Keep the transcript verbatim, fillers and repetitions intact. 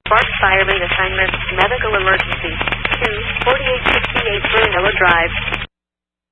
Sparks Fireman Assignment, Medical Emergency, two forty-eight sixty-eight Burnilla Drive.